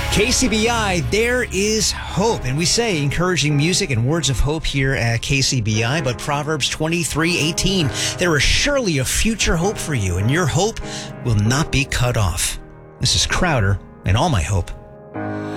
KCBI, there is hope. And we say encouraging music and words of hope here at KCBI, but Proverbs 23:18, there is surely a future hope for you, and your hope will not be cut off. This is Crowder and All My Hope.